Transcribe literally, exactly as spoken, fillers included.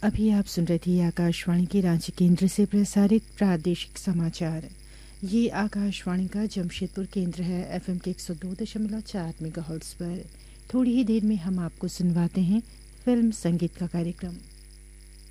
अभी आप सुन रहे थे आकाशवाणी के रांची केंद्र से प्रसारित प्रादेशिक समाचार। ये आकाशवाणी का जमशेदपुर केंद्र है। एफएम के एक सौ दो दशमलव चार मेगाहर्ट्ज पर। थोड़ी ही देर में हम आपको सुनवाते हैं फिल्म संगीत का कार्यक्रम।